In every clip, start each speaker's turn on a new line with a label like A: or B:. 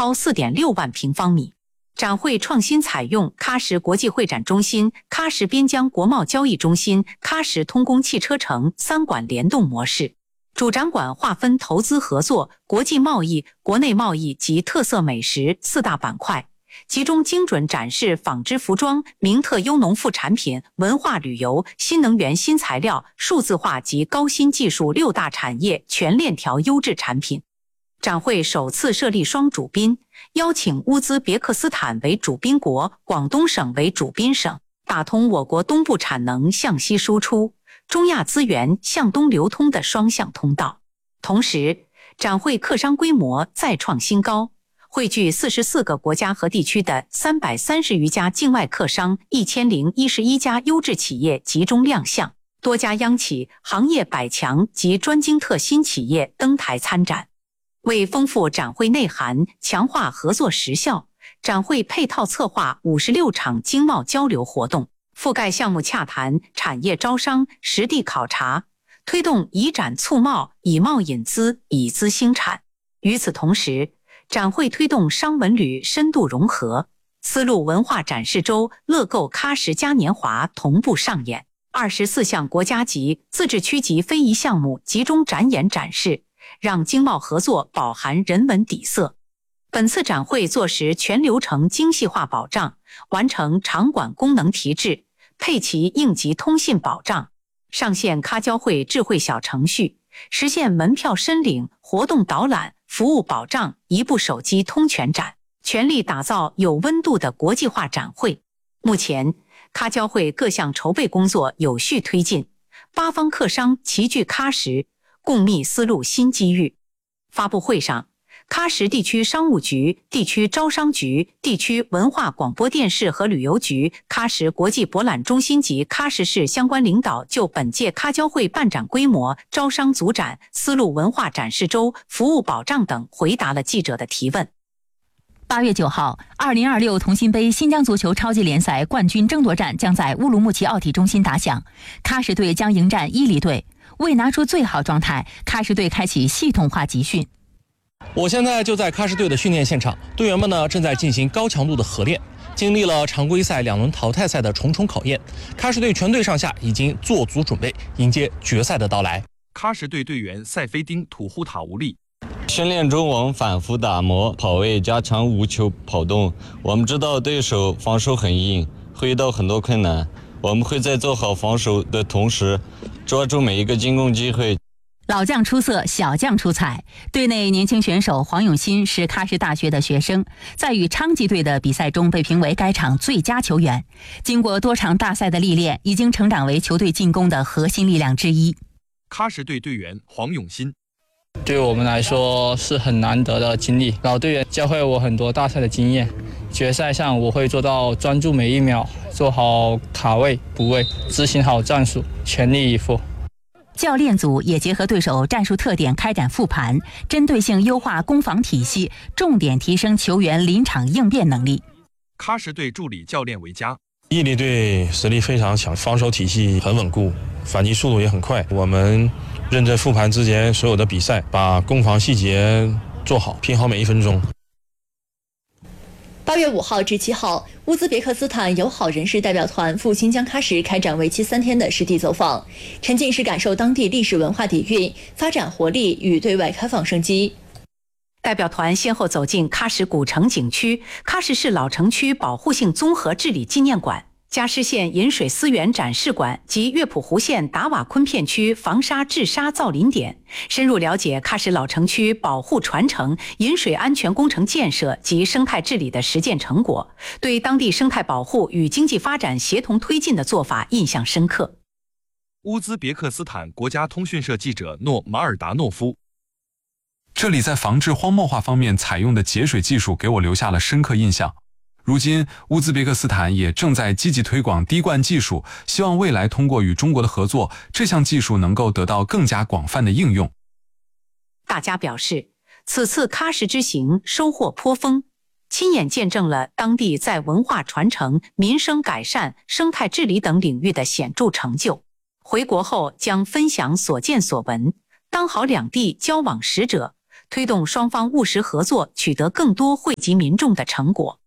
A: 超 4.6 万平方米。展会创新采用喀什国际会展中心、喀什边疆国贸交易中心、喀什通工汽车城3馆联动模式。主展馆划分投资合作、国际贸易、国内贸易及特色美食4大板块，集中精准展示纺织服装、名特优农副产品、文化旅游、新能源新材料、数字化及高新技术6大产业全链条优质产品。展会首次设立双主宾，邀请乌兹别克斯坦为主宾国，广东省为主宾省，打通我国东部产能向西输出、中亚资源向东流通的双向通道。同时，展会客商规模再创新高，汇聚44个国家和地区的330余家境外客商，1011家优质企业集中亮相，多家央企、行业百强及专精特新企业登台参展。为丰富展会内涵，强化合作实效，展会配套策划56场经贸交流活动，覆盖项目洽谈、产业招商、实地考察，推动以展促贸、以贸引资、以资兴产。与此同时，展会推动商文旅深度融合，丝路文化展示周、乐购喀什嘉年华同步上演，24项国家级、自治区级非遗项目集中展演展示，让经贸合作饱含人文底色。本次展会坐实全流程精细化保障，完成场馆功能提质，配齐应急通信保障，上线喀交会智慧小程序，实现门票申领、活动导览、服务保障一部手机通全展，全力打造有温度的国际化展会。目前，喀交会各项筹备工作有序推进，8方客商齐聚喀什，共觅丝路新机遇。发布会上，喀什地区商务局、地区招商局、地区文化广播电视和旅游局、喀什国际博览中心及喀什市相关领导就本届喀交会办展规模、招商组展、丝路文化展示周、服务保障等回答了记者的提问。
B: 8月9号，2026同心杯新疆足球超级联赛冠军争夺战将在乌鲁木齐奥体中心打响，喀什队将迎战伊犁队。为拿出最好状态，喀什队开启系统化集训。
C: 我现在就在喀什队的训练现场，队员们呢正在进行高强度的合练。经历了常规赛2轮淘汰赛的重重考验，喀什队全队上下已经做足准备，迎接决赛的到来。
D: 喀什队队员塞菲丁土呼塔乌利。
E: 训练中我们反复打磨跑位，加强无球跑动。我们知道对手防守很硬，会遇到很多困难，我们会在做好防守的同时抓住每一个进攻机会。
B: 老将出色，小将出彩。队内年轻选手黄永新是喀什大学的学生，在与昌吉队的比赛中被评为该场最佳球员。经过多场大赛的历练，已经成长为球队进攻的核心力量之一。
D: 喀什队队员黄永新。
F: 对我们来说是很难得的经历，老队员教会我很多大赛的经验。决赛上我会做到专注每一秒，做好卡位补位，执行好战术，全力以赴。
B: 教练组也结合对手战术特点开展复盘，针对性优化攻防体系，重点提升球员临场应变能力。
D: 喀什队助理教练维嘉。
C: 伊犁队实力非常强，防守体系很稳固，反击速度也很快。我们认真复盘之前所有的比赛，把攻防细节做好，拼好每一分钟。
G: 8月5号至7号，乌兹别克斯坦友好人士代表团赴新疆喀什开展为期3天的实地走访，沉浸式感受当地历史文化底蕴，发展活力与对外开放生机。
A: 代表团先后走进喀什古城景区、喀什市老城区保护性综合治理纪念馆、加施县饮水思源展示馆及乐谱湖县达瓦昆片区防沙治沙造林点，深入了解喀什老城区保护传承、饮水安全工程建设及生态治理的实践成果，对当地生态保护与经济发展协同推进的做法印象深刻。
D: 乌兹别克斯坦国家通讯社记者诺马尔达诺夫。
H: 这里在防治荒漠化方面采用的节水技术给我留下了深刻印象。如今，乌兹别克斯坦也正在积极推广滴灌技术，希望未来通过与中国的合作，这项技术能够得到更加广泛的应用。
A: 大家表示，此次喀什之行收获颇丰，亲眼见证了当地在文化传承、民生改善、生态治理等领域的显著成就。回国后将分享所见所闻，当好两地交往使者， 推动双方务实合作，取得更多惠及民众的成果。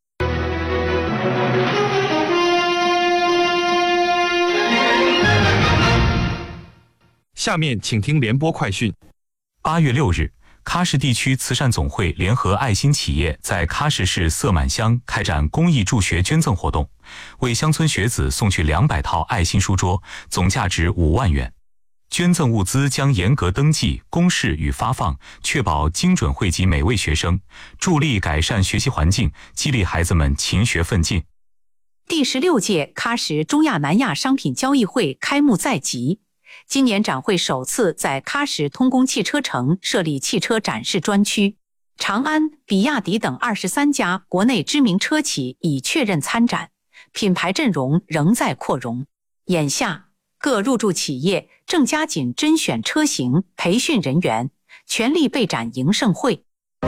D: 下面请听联播快讯。
I: 8月6日，喀什地区慈善总会联合爱心企业在喀什市色满乡开展公益助学捐赠活动，为乡村学子送去200套爱心书桌，总价值5万元。捐赠物资将严格登记、公示与发放，确保精准惠及每位学生，助力改善学习环境，激励孩子们勤学奋进。
A: 第16届喀什中亚南亚商品交易会开幕在即。今年展会首次在喀什通工汽车城设立汽车展示专区，长安、比亚迪等23家国内知名车企已确认参展，品牌阵容仍在扩容。眼下，各入驻企业正加紧甄选车型、培训人员，全力备展迎盛会。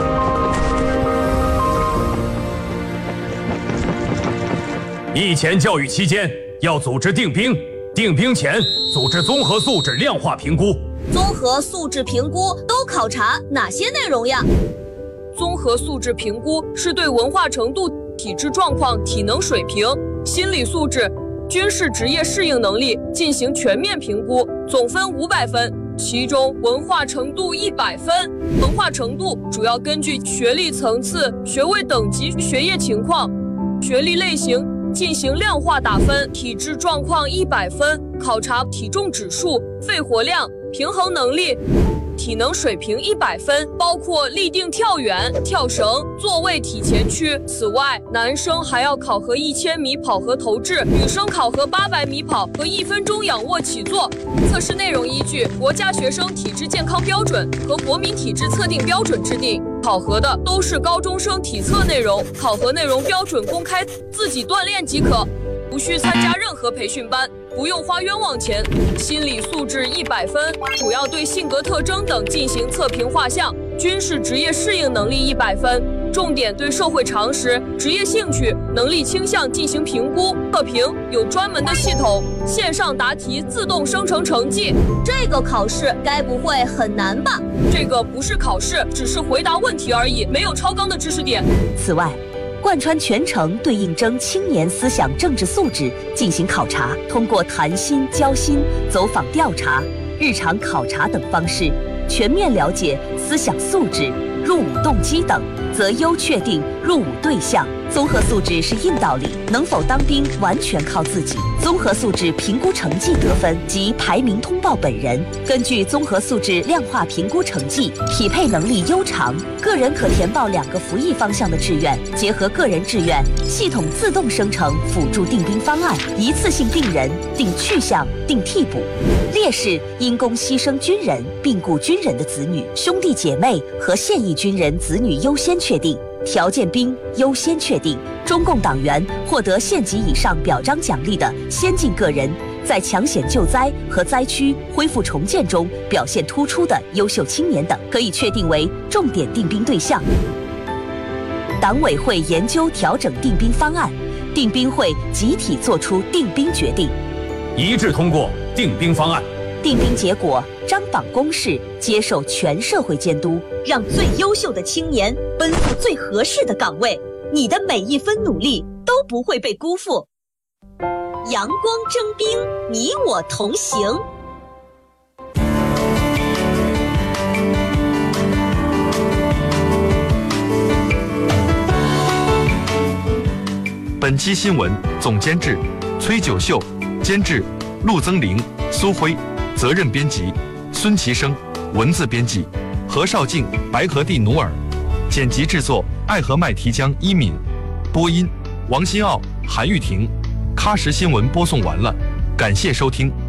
J: 役前教育期间要组织定兵，定兵前组织综合素质量化评估。
K: 综合素质评估都考察哪些内容呀？
L: 综合素质评估是对文化程度、体质状况、体能水平、心理素质、军事职业适应能力进行全面评估，总分500分，其中文化程度100分。文化程度主要根据学历层次、学位等级、学业情况、学历类型进行量化打分。体质状况100分，考察体重指数、肺活量、平衡能力。体能水平100分，包括立定跳远、跳绳、座位体前屈。此外，男生还要考核1000米跑和投掷，女生考核800米跑和1分钟仰卧起坐。测试内容依据国家学生体质健康标准和国民体质测定标准制定，考核的都是高中生体测内容，考核内容标准公开，自己锻炼即可，无需参加任何培训班，不用花冤枉钱。心理素质100分，主要对性格特征等进行测评画像。军事职业适应能力100分，重点对社会常识、职业兴趣、能力倾向进行评估测评，有专门的系统，线上答题自动生成成绩。
K: 这个考试该不会很难吧？
L: 这个不是考试，只是回答问题而已，没有超纲的知识点。
K: 此外，贯穿全程对应征青年思想政治素质进行考察，通过谈心、交心、走访调查、日常考察等方式，全面了解思想素质、入伍动机等，择优确定入伍对象。综合素质是硬道理，能否当兵完全靠自己。综合素质评估成绩得分及排名通报本人，根据综合素质量化评估成绩，匹配能力优长，个人可填报2个服役方向的志愿，结合个人志愿，系统自动生成辅助定兵方案，一次性定人、定去向、定替补。烈士、因公牺牲军人、病故军人的子女、兄弟姐妹和现役军人子女优先确定。条件兵优先确定，中共党员获得县级以上表彰奖励的先进个人，在抢险救灾和灾区恢复重建中表现突出的优秀青年等，可以确定为重点定兵对象。党委会研究调整定兵方案，定兵会集体作出定兵决定，
J: 一致通过定兵方案。
K: 定兵结果张榜公示，接受全社会监督，让最优秀的青年奔赴最合适的岗位，你的每一分努力都不会被辜负。阳光征兵，你我同行。
D: 本期新闻总监制崔九秀，监制陆增玲、苏辉，责任编辑孙其生，文字编辑何绍静、白河地努尔，剪辑制作爱河麦提江一敏，播音王新奥、韩玉婷。喀什新闻播送完了，感谢收听。